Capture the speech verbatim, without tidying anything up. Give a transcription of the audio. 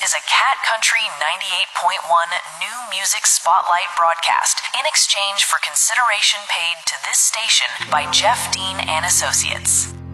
is a Cat Country ninety-eight point one new music spotlight broadcast in exchange for consideration paid to this station by Jeff Dean and Associates.